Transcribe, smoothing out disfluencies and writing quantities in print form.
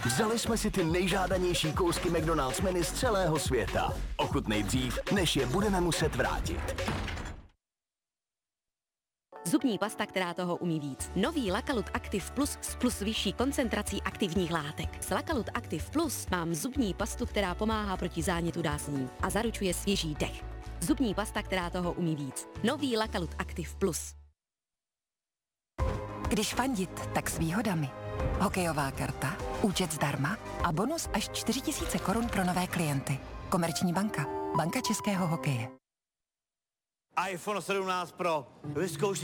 Vzali jsme si ty nejžádanější kousky McDonald's menu z celého světa. Ochutnej dřív, než je budeme muset vrátit. Zubní pasta, která toho umí víc. Nový Lakalut Active Plus s plus vyšší koncentrací aktivních látek. S Lakalut Active Plus mám zubní pastu, která pomáhá proti zánětu dásní a zaručuje svěží dech. Zubní pasta, která toho umí víc. Nový Lakalut Active Plus. Když fandit, tak s výhodami. Hokejová karta, účet zdarma a bonus až 4 000 korun pro nové klienty. Komerční banka. Banka českého hokeje. iPhone 17 Pro. Vyzkoušej